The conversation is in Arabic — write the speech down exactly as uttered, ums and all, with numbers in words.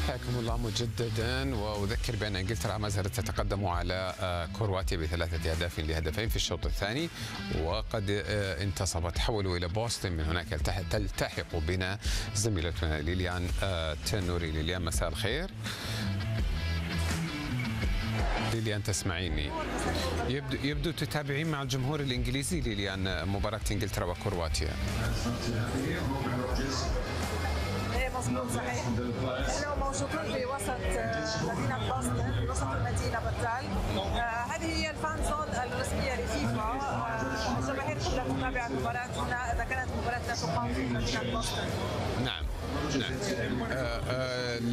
حياكم الله مجددا، واذكر بان انجلترا ما زالت تتقدم على كرواتيا بثلاثه اهداف لهدفين في الشوط الثاني، وقد انتصبت. تحولوا الى بوسطن، من هناك تلتحق بنا زميلتنا ليليان تنوري. ليليان مساء الخير. ليليان تسمعيني؟ يبدو يبدو تتابعين مع الجمهور الانجليزي ليليان مباراة انجلترا وكرواتيا. ايه مظبوط صحيح. نحن موجودون في وسط مدينة بوسطن، في وسط المدينة بالتال. هذه هي الفان زون الرسمية لفيفا. الجماهير كلها تتابع المباراة هنا إذا كانت المباراة لا تقام في مدينة بوسطن. نعم نعم. آه آه